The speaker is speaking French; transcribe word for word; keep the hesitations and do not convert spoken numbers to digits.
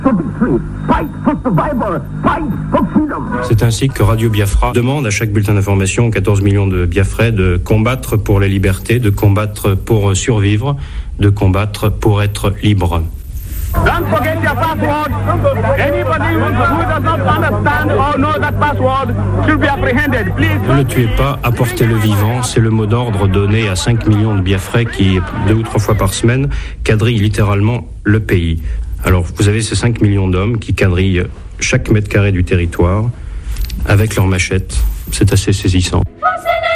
C'est ainsi que Radio Biafra demande à chaque bulletin d'information, quatorze millions de Biafrais, de combattre pour les libertés, de combattre pour survivre, de combattre pour être libre. Don't forget your password. Anybody who does not understand or know that password should be apprehended. Please. Ne le tuez pas, apportez-le vivant. C'est le mot d'ordre donné à cinq millions de Biafrais qui, deux ou trois fois par semaine, quadrillent littéralement le pays. Alors, vous avez ces cinq millions d'hommes qui quadrillent chaque mètre carré du territoire avec leurs machettes. C'est assez saisissant.